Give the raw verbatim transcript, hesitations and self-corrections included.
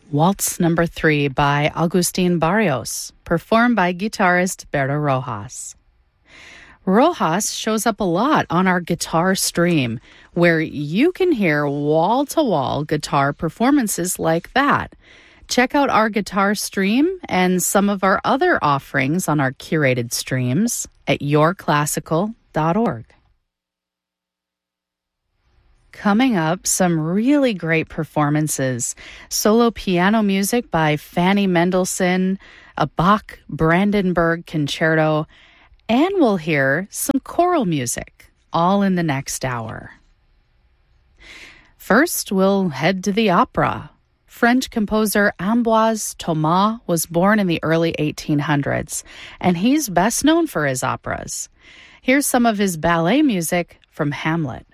Waltz Number Three by Agustin Barrios, performed by guitarist Berto Rojas. Rojas shows up a lot on our guitar stream, where you can hear wall-to-wall guitar performances like that. Check out our guitar stream and some of our other offerings on our curated streams at your classical dot org. Coming up, some really great performances. Solo piano music by Fanny Mendelssohn, a Bach Brandenburg concerto, and we'll hear some choral music, all in the next hour. First, we'll head to the opera. French composer Ambroise Thomas was born in the early eighteen hundreds, and he's best known for his operas. Here's some of his ballet music from Hamlet.